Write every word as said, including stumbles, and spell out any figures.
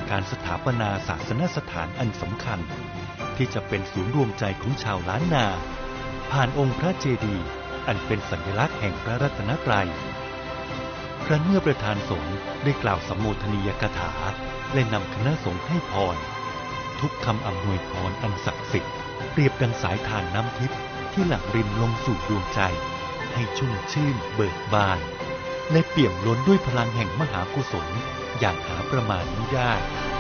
การสถาปนาศาสนสถานอันสำคัญที่จะเป็นศูนย์รวมใจของชาวล้านนาผ่านองค์พระเจดีย์อันเป็นสัญลักษณ์แห่งพระรัตนตรัยครั้นเมื่อประธานสงฆ์ได้กล่าวสัมโมทนียกถาและนำคณะสงฆ์ให้พรทุกคำอำนวยพรอันศักดิ์สิทธิ์เปรียบดังสายทานน้ำทิพย์ที่หลั่งรินลงสู่ดวงใจให้ชุ่มชื่นเบิกบานและเปี่ยมล้นด้วยพลังแห่งมหากุศลอย่างหาประมาณมิได้